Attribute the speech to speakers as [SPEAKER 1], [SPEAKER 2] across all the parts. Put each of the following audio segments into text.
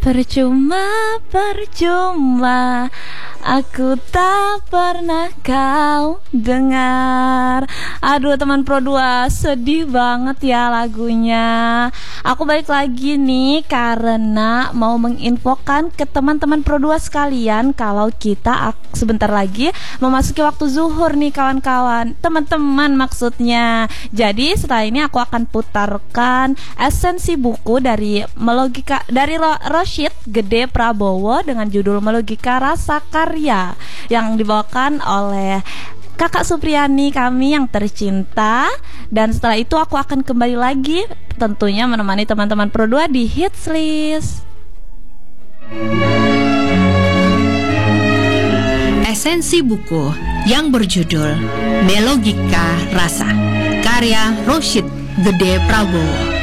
[SPEAKER 1] Percuma, percuma, aku tak pernah kau dengar. Aduh teman Pro 2, sedih banget ya lagunya. Aku balik lagi nih karena mau menginfokan ke teman-teman Pro 2 sekalian kalau kita sebentar lagi memasuki waktu zuhur nih kawan-kawan. Teman-teman maksudnya. Jadi setelah ini aku akan putarkan esensi buku dari Roshid Gede Prabowo dengan judul Melogika Rasa Karya yang dibawakan oleh Kakak Supriyani kami yang tercinta. Dan setelah itu aku akan kembali lagi tentunya menemani teman-teman Pro 2 di Hits List.
[SPEAKER 2] Esensi buku yang berjudul Melogika Rasa karya Roshid Gede Prabowo.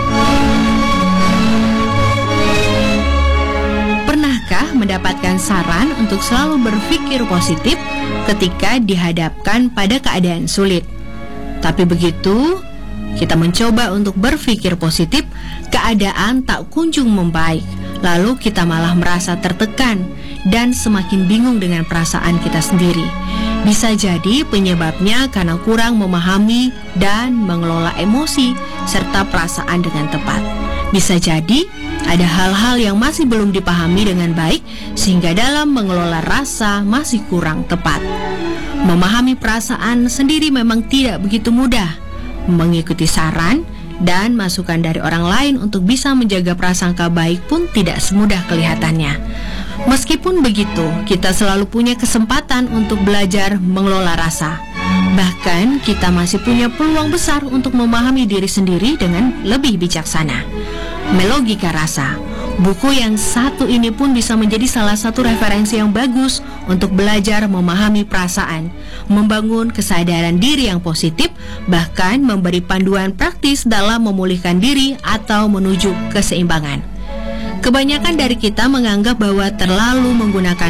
[SPEAKER 2] Pernahkah mendapatkan saran untuk selalu berpikir positif ketika dihadapkan pada keadaan sulit? Tapi begitu kita mencoba untuk berpikir positif, keadaan tak kunjung membaik. Lalu kita malah merasa tertekan dan semakin bingung dengan perasaan kita sendiri. Bisa jadi penyebabnya karena kurang memahami dan mengelola emosi serta perasaan dengan tepat. Bisa jadi ada hal-hal yang masih belum dipahami dengan baik sehingga dalam mengelola rasa masih kurang tepat. Memahami perasaan sendiri memang tidak begitu mudah. Mengikuti saran dan masukan dari orang lain untuk bisa menjaga prasangka baik pun tidak semudah kelihatannya. Meskipun begitu, kita selalu punya kesempatan untuk belajar mengelola rasa. Bahkan kita masih punya peluang besar untuk memahami diri sendiri dengan lebih bijaksana. Melogika Rasa, buku yang satu ini pun bisa menjadi salah satu referensi yang bagus untuk belajar memahami perasaan, membangun kesadaran diri yang positif, bahkan memberi panduan praktis dalam memulihkan diri atau menuju keseimbangan. Kebanyakan dari kita menganggap bahwa terlalu menggunakan